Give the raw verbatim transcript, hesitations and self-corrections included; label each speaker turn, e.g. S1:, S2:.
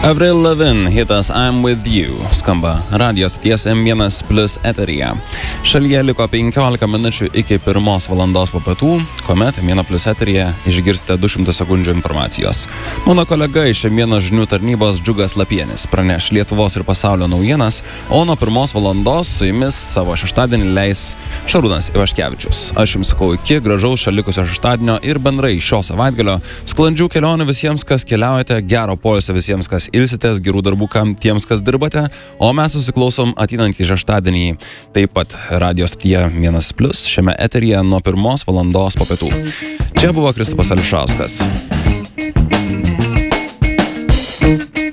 S1: Avril Lavigne, hitas I'm With You, skamba radijos ties M vienas plus eteryje. Šalyje liko penkiolika minučių iki pirmos valandos po pietų, kuomet M vienas plus eteryje išgirsite du šimtus sekundžių informacijos. Mano kolega iš M vienas žinių tarnybos Džiugas Lapienis praneš Lietuvos ir pasaulio naujienas, o nuo pirmos valandos su jumis savo šeštadienį leis Šarūnas Ivaškevičius. Aš jums sakau iki gražaus šalikusio šeštadienio ir bendrai šio savaitgalio, sklandžių kelionių visiems, kas keliaujate, gero poilsio visiems, kas ilsitės, gerų darbų kam tiems, kas dirbate, o mes susiklausom ateinantį šeštadienį taip pat radijos stotyje vienas plus šiame eteryje nuo pirmos valandos po pietų. Čia buvo Kristupas Ališauskas.